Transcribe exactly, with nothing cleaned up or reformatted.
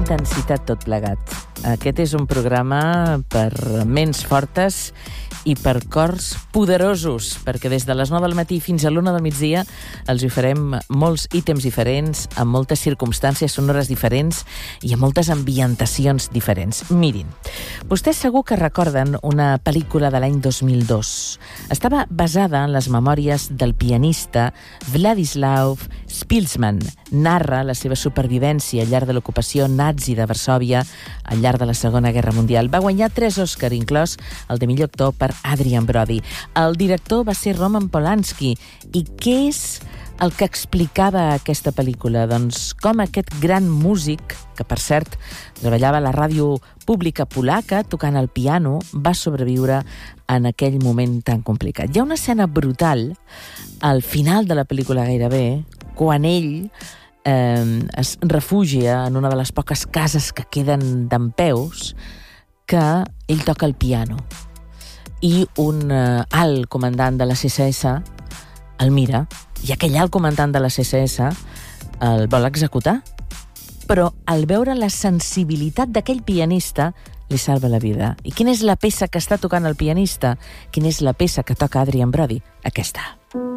intensitat tot plegat. Aquest és un programa per ments fortes i per cors poderosos, perquè des de les nou del matí fins a l'una del migdia els oferem molts ítems diferents, amb moltes circumstàncies sonores diferents i amb moltes ambientacions diferents. Mirin, vostès segur que recorden una pel·lícula de l'any dos mil dos. Estava basada en les memòries del pianista Władysław Szpilman. Narra la seva supervivència al llarg de l'ocupació nazi de Varsòvia al llarg de la Segona Guerra Mundial. Va guanyar tres Òscar, inclòs el de millor actor per Adrian Brody. El director va ser Roman Polanski. I què és el que explicava aquesta pel·lícula? Doncs com aquest gran músic, que per cert treballava a la ràdio pública polaca tocant el piano, va sobreviure en aquell moment tan complicat. Hi ha una escena brutal al final de la pel·lícula gairebé, quan ell eh, es refugia en una de les poques cases que queden dempeus, que ell toca el piano. I un eh, alt comandant de la C S S el mira, i aquell alt comandant de la C S S el vol executar. Però al veure la sensibilitat d'aquell pianista, li salva la vida. I quina és la peça que està tocant el pianista? Quina és la peça que toca Adrian Brody? Aquesta.